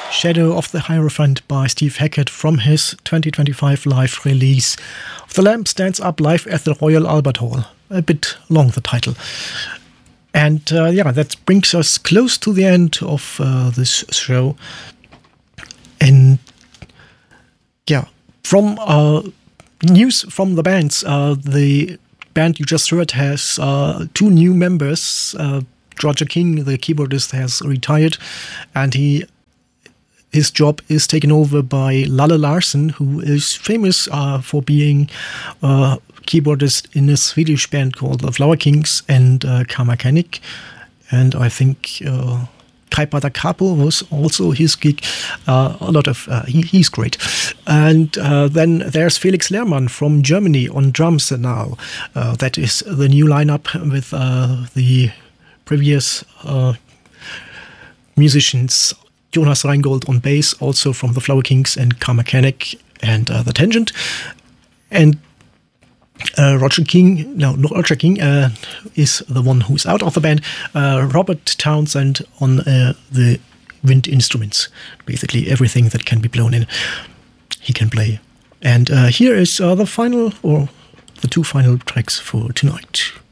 Shadow of the Hierophant by Steve Hackett from his 2025 live release. The Lamb Stands Up live at the Royal Albert Hall. A bit long, the title. And that brings us close to the end of this show. And from news from the bands, the band you just heard has 2 new members. Roger King, the keyboardist, has retired, and his job is taken over by Lalle Larsson, who is famous for being a keyboardist in a Swedish band called the Flower Kings and Karmakanic. And I think Kaipa da Capo was also his gig. He's great. And then there's Felix Lehrmann from Germany on drums now. That is the new lineup with the previous musicians. Jonas Reingold on bass, also from the Flower Kings and Karmakanic and the Tangent. And Roger King is the one who's out of the band. Robert Townsend on the wind instruments. Basically everything that can be blown in, he can play. And here is the 2 final tracks for tonight.